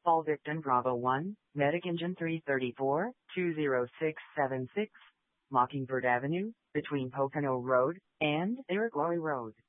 Call Victim Bravo 1, Medic Engine 334, 20676, Mockingbird Avenue, between Pocono Road and Iroquois Road.